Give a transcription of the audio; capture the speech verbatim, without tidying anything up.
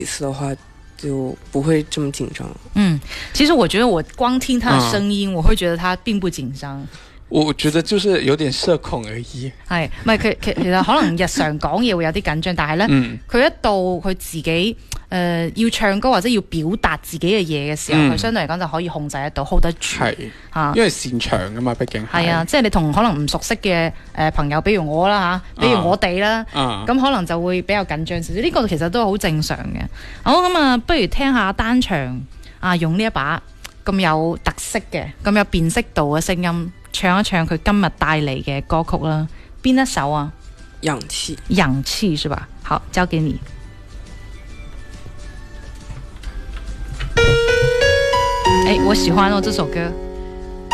一次的话就不會這麼緊張。 嗯，其實我覺得我光聽他的聲音、嗯、我會覺得他並不緊張。 我覺得就是有點社恐而已。 係，唔係佢其其實可能日常講嘢會有啲緊張，但係咧，佢、嗯、一到佢自己誒、呃、要唱歌或者要表達自己嘅嘢嘅時候，佢、嗯、相對嚟講就可以控制得到 hold 得住。係嚇、啊，因為擅長噶嘛，畢竟係啊，即係你同可能唔熟悉嘅誒朋友，比如我啦嚇，比如我哋啦，咁、啊、可能就會比較緊張少少。呢、呢個其實都係好正常嘅。好咁啊，不如聽下單場啊，用呢一把咁有特色嘅、咁有辨識度嘅聲音。唱一唱佢今日帶嚟嘅歌曲啦，邊一首啊？ 氧氣， 氧氣是吧？好，交給你。哎，我喜歡哦這首歌。